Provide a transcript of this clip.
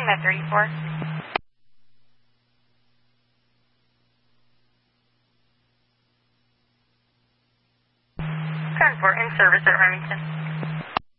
Calling that 34. 10-4 in service at Remington.